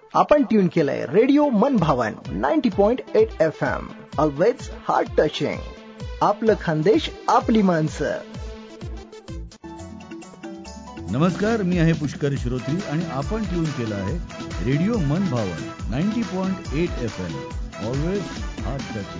आपण ट्यून केलंय रेडिओ मन भावन 90.8 FM. Always heart touching. आपलं खानदेश आपली माणसं. नमस्कार, मी आहे पुष्कर श्रोत्री आणि आपण ट्यून केलं आहे रेडिओ मन भावन 90.8 FM. Always heart touching.